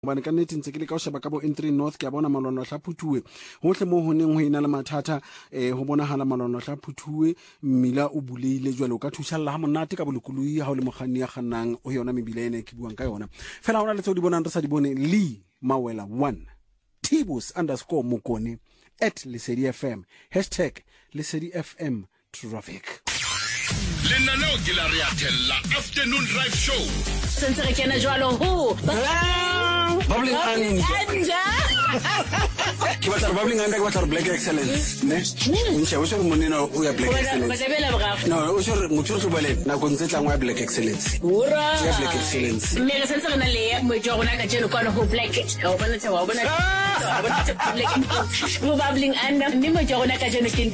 Bane ka nnete ntse ke le ka o sheba ka bo N3 North ke a bona malwana hla phuthuwe hohle mo ho neng ho ina le mathata ho bonahala malwana hla phuthuwe mmila o buleile jwale o ka thushalla ha monate ka bolokoloi ha o le mokganni ya kgannang o yona mebile ene ke buang ka yona fela hona le tseo di bonang re sa di bone Lee Mawela 1 Tibus_Mokone @Lesedi FM #LesediFM traffic Lenaneo ke la re atella afternoon drive show Sentse re kena jwalo ho Bubbling Anja. Ke batla Bubbling Anja ke batla Black Excellence, ne? Ntsha o sure monena o ya Black Excellence. No, o sure motho re bole na go ntse tlangwa Black Excellence. Ura. Ya Black Excellence. Me re sentse rena le mo jo rona ka jeno kwa ho Black. O bona tsa wa bona. Bubbling Anja. Ni mo jo rona ka jeno ke